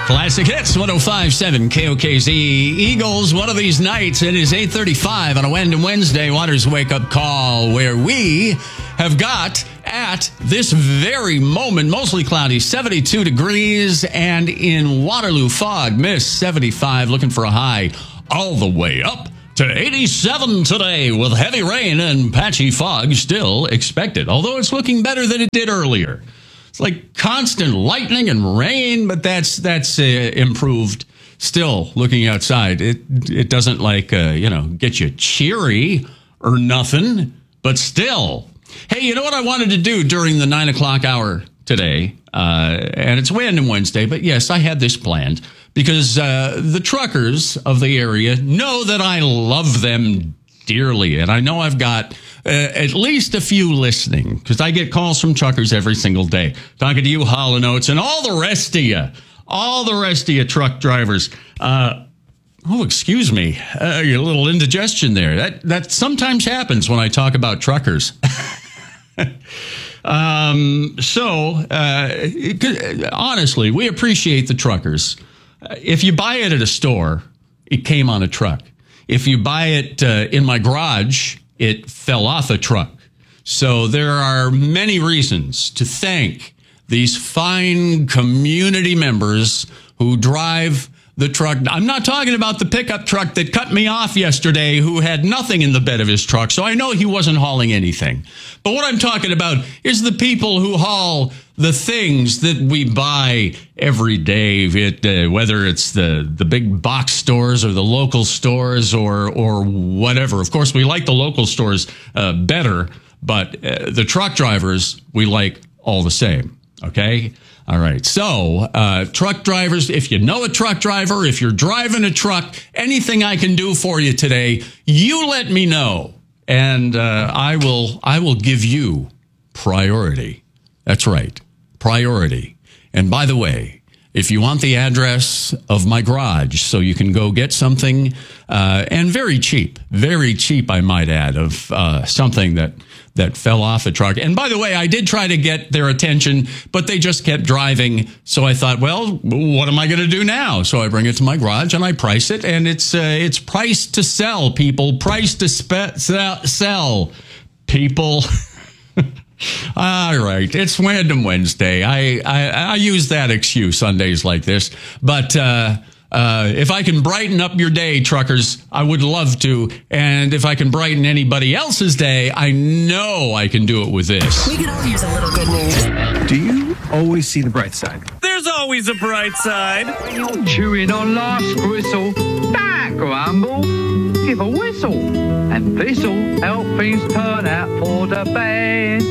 Classic Hits, 105.7 KOKZ. Eagles, one of these nights. It is 8:35 on a Wednesday, Waters Wake Up Call, where we have got, at this very moment, mostly cloudy, 72 degrees, and in Waterloo, fog, mist, 75, looking for a high all the way up to 87 today, with heavy rain and patchy fog still expected, although it's looking better than it did earlier. It's like constant lightning and rain, but that's improved. Still, looking outside, it doesn't get you cheery or nothing, but still. Hey, you know what I wanted to do during the 9 o'clock hour today? And it's Random Wednesday, but yes, I had this planned because the truckers of the area know that I love them dearly, and I know I've got at least a few listening, because I get calls from truckers every single day. Talking to you, Hall & Oates, and all the rest of you truck drivers. Excuse me, a little indigestion there. That sometimes happens when I talk about truckers. Honestly, we appreciate the truckers. If you buy it at a store, it came on a truck. If you buy it in my garage, it fell off a truck. So there are many reasons to thank these fine community members who drive the truck. I'm not talking about the pickup truck that cut me off yesterday, who had nothing in the bed of his truck, so I know he wasn't hauling anything. But what I'm talking about is the people who haul the things that we buy every day, whether it's the big box stores or the local stores or whatever. Of course, we like the local stores better, but the truck drivers we like all the same. Okay? All right. So, truck drivers, if you know a truck driver, if you're driving a truck, anything I can do for you today, you let me know. And I will give you priority. That's right. Priority. And by the way, if you want the address of my garage so you can go get something, and very cheap, I might add, of something that fell off a truck. And by the way, I did try to get their attention, but they just kept driving. So I thought, well, what am I going to do now? So I bring it to my garage and I price it, and it's priced to sell, people. Priced to sell, people. All right. It's Random Wednesday. I use that excuse on days like this. But if I can brighten up your day, truckers, I would love to. And if I can brighten anybody else's day, I know I can do it with this. We could all use a little good news. Do you always see the bright side? There's always a bright side. When you're chewing on life's gristle, don't grumble, give a whistle, and this'll help things turn out for the best.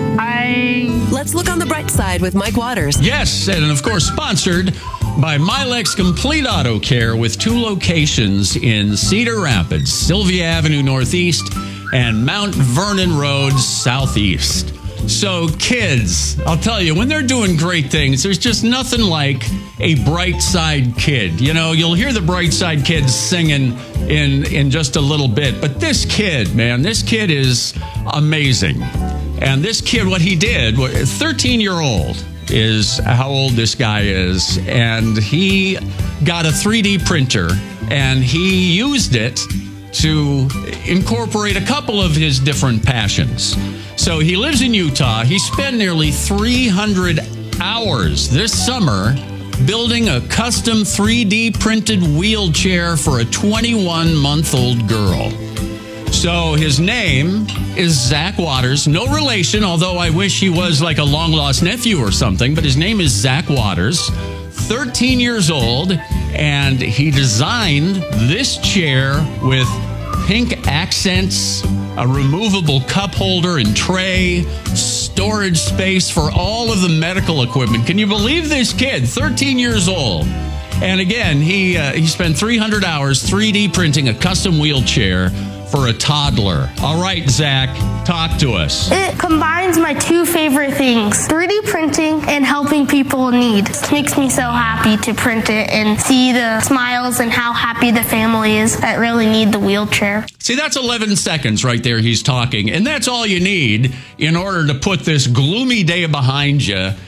Let's look on the bright side with Mike Waters. Yes, and of course sponsored by Milex Complete Auto Care, with 2 locations in Cedar Rapids, Sylvia Avenue Northeast, and Mount Vernon Road Southeast. So kids, I'll tell you, when they're doing great things, there's just nothing like a bright side kid. You know, you'll hear the bright side kids singing in just a little bit. But this kid, man, this kid is amazing. And this kid, what he did, 13-year-old is how old this guy is. And he got a 3D printer, and he used it to incorporate a couple of his different passions. So he lives in Utah. He spent nearly 300 hours this summer building a custom 3D printed wheelchair for a 21-month-old girl. So his name is Zach Waters. No relation, although I wish he was like a long-lost nephew or something. But his name is Zach Waters, 13 years old, and he designed this chair with pink accents, a removable cup holder and tray, storage space for all of the medical equipment. Can you believe this kid, 13 years old? And again, he spent 300 hours 3D printing a custom wheelchair for a toddler. All right, Zach, talk to us. It combines my 2 favorite things, 3D printing and helping people in need. It makes me so happy to print it and see the smiles and how happy the family is that really need the wheelchair. See, that's 11 seconds right there he's talking, and that's all you need in order to put this gloomy day behind you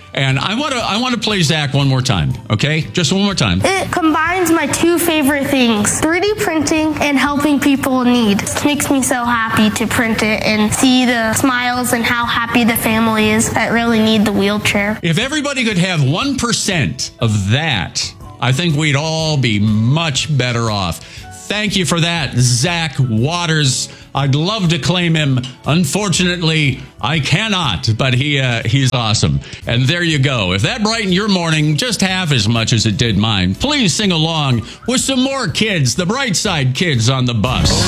And I want to play Zach one more time, okay? Just one more time. It combines my two favorite things, 3D printing and helping people in need. It makes me so happy to print it and see the smiles and how happy the family is that really need the wheelchair. If everybody could have 1% of that, I think we'd all be much better off. Thank you for that, Zach Waters. I'd love to claim him. Unfortunately, I cannot, but he's awesome. And there you go. If that brightened your morning just half as much as it did mine, please sing along with some more kids, the Brightside Kids on the bus.